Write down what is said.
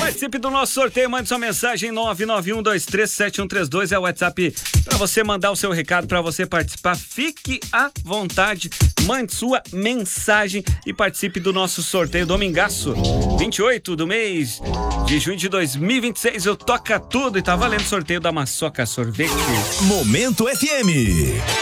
Participe do nosso sorteio, mande sua mensagem 991237132, é o WhatsApp para você mandar o seu recado, para você participar. Fique à vontade, mande sua mensagem e participe do nosso sorteio domingaço, 28 do mês de junho de 2026. Eu Toca Tudo e tá valendo sorteio da Maçoca Sorvete. Momento FM.